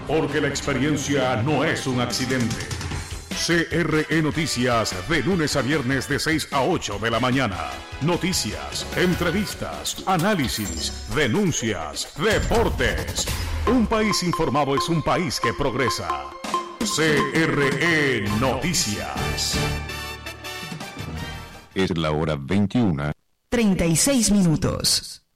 porque la experiencia no es un accidente. CRE Noticias, de lunes a viernes de 6 a 8 de la mañana. Noticias, entrevistas, análisis, denuncias, deportes. Un país informado es un país que progresa. CRE Noticias. Es la hora 21:36.